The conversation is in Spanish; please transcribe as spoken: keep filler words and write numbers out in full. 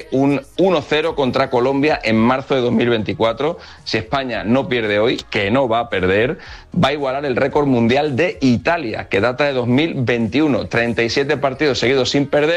un uno cero contra Colombia en marzo de dos mil veinticuatro. Si España no pierde hoy, que no va a perder, va a igualar el récord mundial de Italia, que data de dos mil veintiuno. treinta y siete partidos seguidos sin perder.